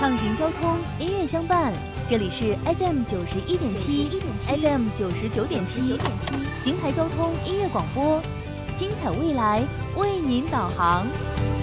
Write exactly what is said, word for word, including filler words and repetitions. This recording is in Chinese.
畅行交通，音乐相伴。这里是 F M 九十一点七 ，F M 九十九点七，邢台交通音乐广播，精彩未来为您导航。